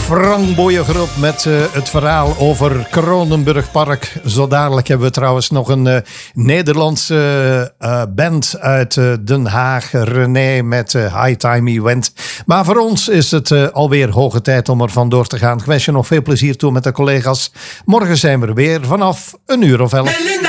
Frank Boeiengroep met het verhaal over Kronenburgpark. Zo dadelijk hebben we trouwens nog een Nederlandse band uit Den Haag. René met High Time Event. Maar voor ons is het alweer hoge tijd om er vandoor te gaan. Ik wens je nog veel plezier toe met de collega's. Morgen zijn we er weer vanaf 1:11.